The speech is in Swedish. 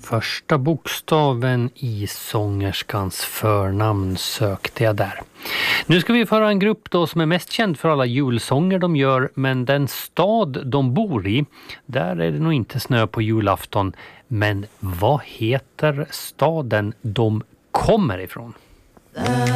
Första bokstaven i sångerskans förnamn sökte jag där. Nu ska vi föra en grupp då som är mest känd för alla julsånger de gör, men den stad de bor i, där är det nog inte snö på julafton. Men vad heter staden de kommer ifrån?